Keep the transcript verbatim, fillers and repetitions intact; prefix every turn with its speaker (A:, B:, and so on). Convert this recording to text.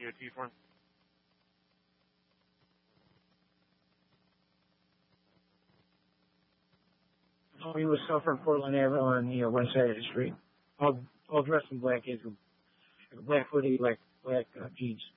A: O T form?
B: Oh, he was suffering Portland Avenue on the uh, west side of the street. All, all dressed in black, he has black hoodie, black, black uh, jeans.